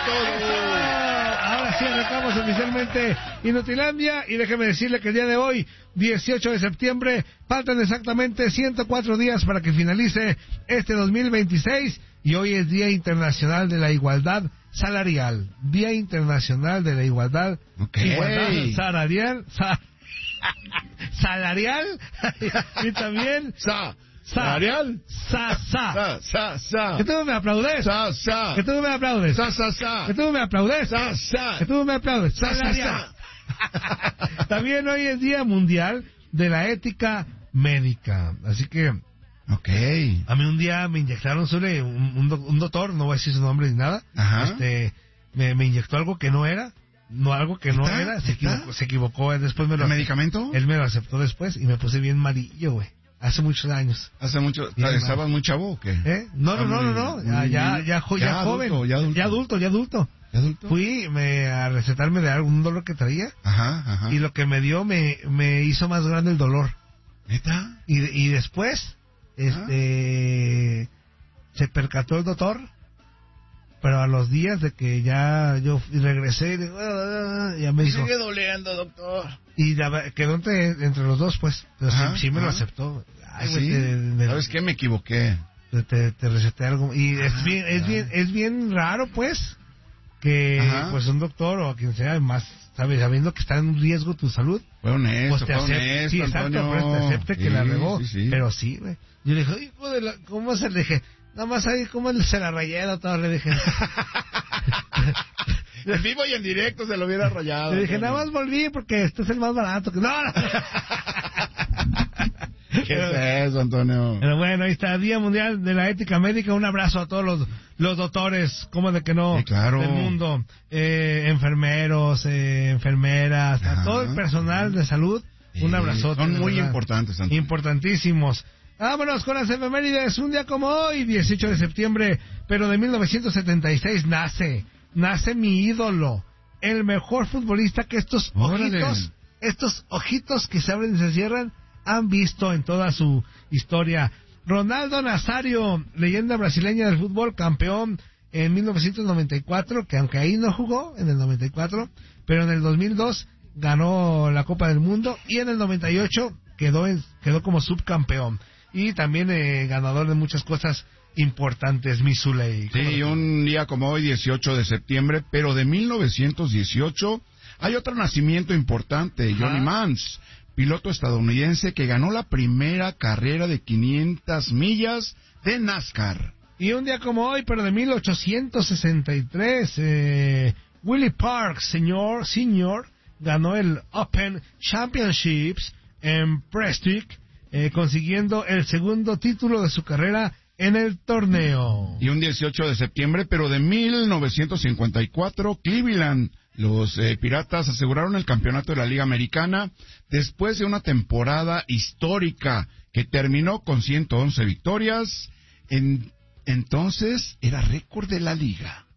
todo. Ahora sí arrancamos oficialmente Inutilandia y déjeme decirle que el día de hoy, 18 de septiembre, faltan exactamente 104 días para que finalice este 2026 y hoy es Día Internacional de la Igualdad Salarial. Día Internacional de la Igualdad, igualdad salarial y también Salarial. Que tú me aplaudes. Que tú me aplaudes. Que tú me aplaudes. Que tú me aplaudes. Salarial. También hoy es Día Mundial de la Ética Médica. Así que a mí un día me inyectaron sobre un doctor, no voy a decir su nombre ni nada. Ajá. Me inyectó algo que no era. Se equivocó. Después me lo... ¿El medicamento? Él me lo aceptó después y me puse bien malillo, güey. Hace muchos años. ¿Estabas muy chavo o qué? No. Ya joven. Ya adulto. Fui a recetarme de algún dolor que traía. Ajá. Y lo que me dio me hizo más grande el dolor. ¿Neta? Y después, se percató el doctor, pero a los días de que ya yo regresé, ya me dijo... Sigue doliendo, doctor. Y quedó entre los dos, pues. Pero sí me lo aceptó. Ay, güey, ¿Sí? ¿Sabes qué? Me equivoqué. Te receté algo. Y es bien raro, pues, que pues un doctor o quien sea, más, ¿sabes? Sabiendo que está en riesgo tu salud. Fue honesto, pues sí, exacto, Antonio. Pues te acepte que la regó. Sí. Pero sí, güey. Yo le dije, hijo de la... ¿Cómo se le dije? Nada más ahí, ¿cómo se la rayé, doctor? Le dije... En vivo y en directo se lo hubiera rayado. Le dije, nada más volví porque este es el más barato. No. ¿Qué es eso, Antonio? Pero bueno, ahí está, Día Mundial de la Ética Médica. Un abrazo a todos los doctores, ¿cómo de que no? Sí, claro. Del mundo. Enfermeros, enfermeras, a todo el personal de salud. Un abrazote. Son muy importantes, Antonio. Importantísimos. Vámonos con las efemérides. Un día como hoy, 18 de septiembre, pero de 1976, nace mi ídolo, el mejor futbolista que estos ojitos que se abren y se cierran han visto en toda su historia. Ronaldo Nazário, leyenda brasileña del fútbol, campeón en 1994, que aunque ahí no jugó en el 94, pero en el 2002 ganó la Copa del Mundo y en el 98 quedó como subcampeón y también ganador de muchas cosas importantes, Misuley. Sí, un día como hoy, 18 de septiembre, pero de 1918, hay otro nacimiento importante, Johnny Mans, piloto estadounidense que ganó la primera carrera de 500 millas de NASCAR. Y un día como hoy, pero de 1863, Willie Parks, señor, ganó el Open Championships en Prestige, consiguiendo el segundo título de su carrera en el torneo. Y un 18 de septiembre, pero de 1954, Cleveland, los Piratas aseguraron el campeonato de la Liga Americana después de una temporada histórica que terminó con 111 victorias. Entonces era récord de la liga.